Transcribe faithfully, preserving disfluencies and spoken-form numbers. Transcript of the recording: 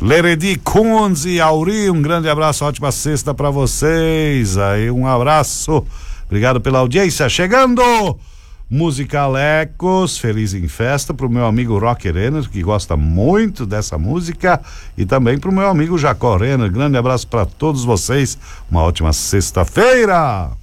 Leredi Kunz e Auri, um grande abraço, ótima sexta pra vocês. Aí, um abraço, obrigado pela audiência. Chegando Musical Ecos, Feliz em Festa, pro meu amigo Rocker Renner, que gosta muito dessa música, e também pro meu amigo Jacó Renner. Grande abraço para todos vocês, uma ótima sexta-feira.